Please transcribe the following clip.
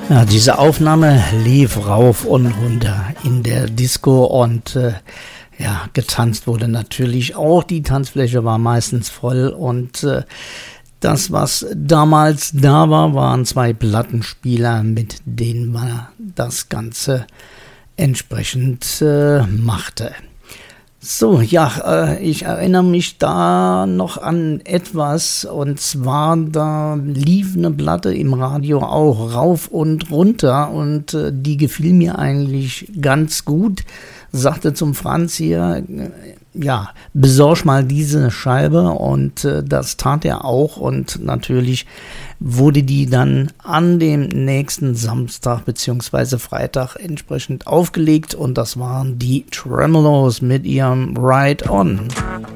Ja, diese Aufnahme lief rauf und runter in der Disco und ja, getanzt wurde natürlich auch. Die Tanzfläche war meistens voll und das, was damals da war, waren 2 Plattenspieler, mit denen man das Ganze entsprechend machte. So, ja, ich erinnere mich da noch an etwas, und zwar, da lief eine Platte im Radio auch rauf und runter und die gefiel mir eigentlich ganz gut. Sagte zum Franz hier, ja, besorg mal diese Scheibe, und das tat er auch, und natürlich wurde die dann an dem nächsten Samstag bzw. Freitag entsprechend aufgelegt, und das waren die Tremeloes mit ihrem Ride On.